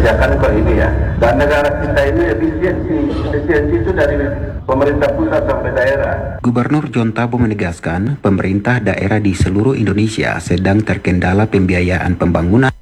kebijakan kok ini ya. Dan negara kita ini efisiensi itu dari pemerintah pusat sampai daerah. Gubernur John Tabo menegaskan pemerintah daerah di seluruh Indonesia sedang terkendala pembiayaan pembangunan